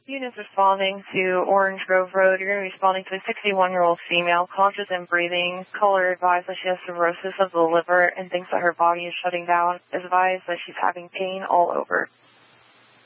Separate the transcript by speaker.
Speaker 1: Units responding to Orange Grove Road. You're going to be responding to a 61-year-old female, conscious and breathing. Caller advised that she has cirrhosis of the liver and thinks that her body is shutting down. Advised that she's having pain all over.